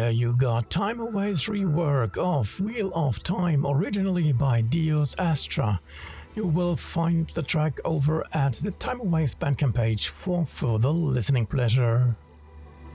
there you got Time Away's rework of Wheel of Time, originally by Dios Astra. You will find the track over at the Time Away's Bandcamp page for further listening pleasure.